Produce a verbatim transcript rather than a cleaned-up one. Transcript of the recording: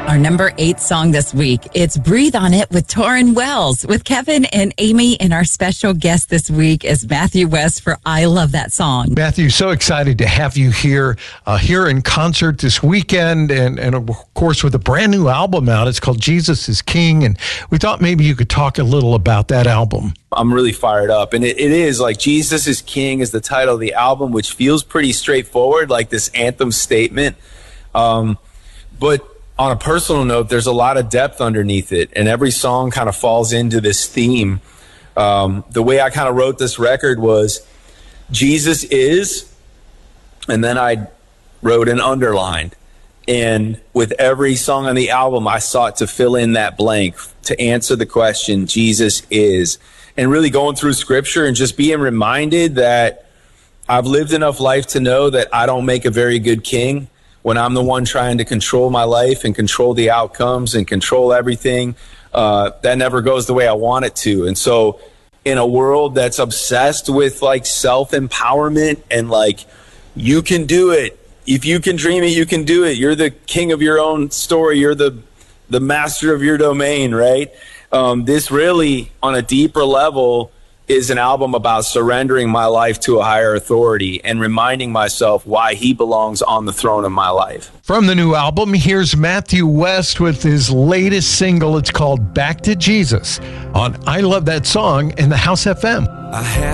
Our number eight song this week, it's Breathe on It with Torrin Wells, with Kevin and Amy, and our special guest this week is Matthew West for I Love That Song. Matthew, so excited to have you here, uh, here in concert this weekend, and, and of course with a brand new album out. It's called Jesus is King, and we thought maybe you could talk a little about that album. I'm really fired up, and it, it is like Jesus is King is the title of the album, which feels pretty straightforward, like this anthem statement. Um, but on a personal note, there's a lot of depth underneath it, and every song kind of falls into this theme. Um, the way I kind of wrote this record was Jesus is, and then I wrote an underlined. And with every song on the album, I sought to fill in that blank, to answer the question, Jesus is. And really going through scripture and just being reminded that I've lived enough life to know that I don't make a very good king. When I'm the one trying to control my life and control the outcomes and control everything, uh, that never goes the way I want it to. And so in a world that's obsessed with like self-empowerment and like, you can do it. If you can dream it, you can do it. You're the king of your own story. You're the, the master of your domain, right? Um, this really, on a deeper level, is an album about surrendering my life to a higher authority and reminding myself why he belongs on the throne of my life. From the new album, here's Matthew West with his latest single. It's called Back to Jesus on I Love That Song in the House F M. I